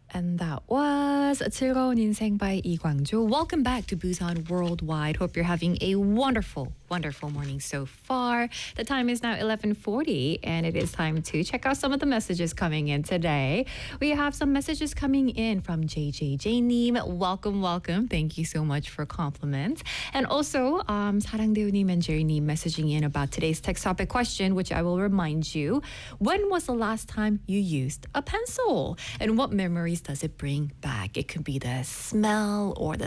And that was 즐거운 인생 by Lee Kwang-jo. Welcome back to Busan Worldwide. Hope you're having a wonderful, wonderful morning so far. The time is now 11:40 and it is time to check out some of the messages coming in today. We have some messages coming in from JJJ님. Welcome, welcome. Thank you so much for compliments. And also, 사랑대우님 and Jerry님 messaging in about today's text topic question, which I will remind you. When was the last time you used a pencil? And what memories does it bring back? It could be the smell or the